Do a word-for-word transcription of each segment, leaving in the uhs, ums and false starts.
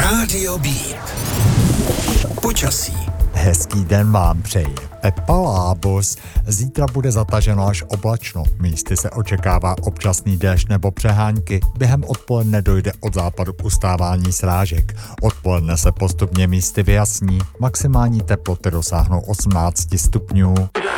Rádio Beat. Počasí. Hezký den vám přeji Pepa Lábus. Zítra bude zataženo až oblačno. Místy se očekává občasný déšť nebo přehánky. Během odpoledne dojde od západu k ustávání srážek. Odpoledne se postupně místy vyjasní. Maximální teploty dosáhnou osmnáct stupňů.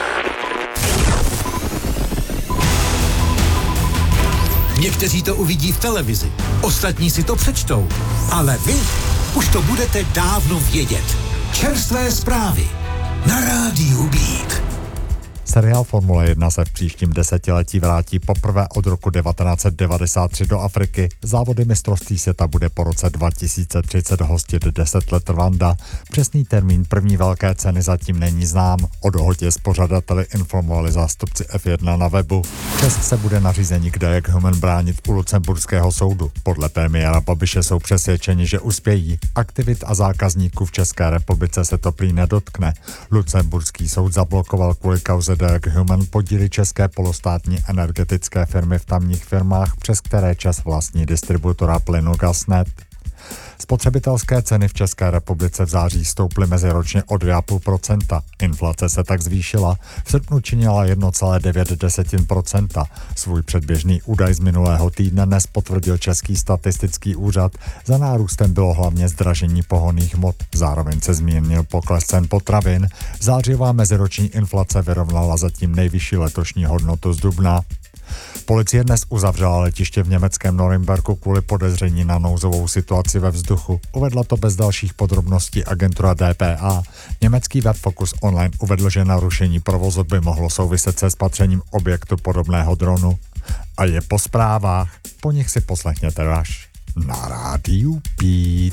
Někteří to uvidí v televizi, ostatní si to přečtou, ale vy už to budete dávno vědět. Čerstvé zprávy na Rádiu Beat. Seriál Formule jedna se v příštím desetiletí vrátí poprvé od roku devatenáct set devadesát tři do Afriky. Závody mistrovství světa bude po roce dva tisíce třicet hostit deset let Rwanda. Přesný termín první velké ceny zatím není znám. O dohodě s pořadateli informovali zástupci F jedna na webu. Česk se bude nařízení k Diag Human bránit u lucemburského soudu. Podle premiéra Babiše jsou přesvědčeni, že uspějí. Aktivit a zákazníků v České republice se to prý nedotkne. Lucemburský soud zablokoval kvůli kauze Diag Human podíly české polostátní energetické firmy v tamních firmách, přes které Čes vlastní distributora plynu Gasnet. Spotřebitelské ceny v České republice v září stouply meziročně o dvě celá pět procenta. Inflace se tak zvýšila. V srpnu činila jedna celá devět procenta. Svůj předběžný údaj z minulého týdne dnes potvrdil Český statistický úřad. Za nárůstem bylo hlavně zdražení pohonných hmot. Zároveň se zmírnil pokles cen potravin. Zářivá meziroční inflace vyrovnala zatím nejvyšší letošní hodnotu z dubna. Policie dnes uzavřela letiště v německém Norimberku kvůli podezření na nouzovou situaci ve vzduchu. Uvedla to bez dalších podrobností agentura D P A. Německý web Focus Online uvedl, že narušení provozu by mohlo souviset se spatřením objektu podobného dronu. A je po zprávách. Po nich si poslechněte až na Rádiu Beat.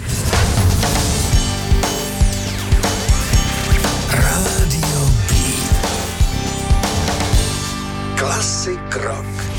Rádio Beat. Klasik rock.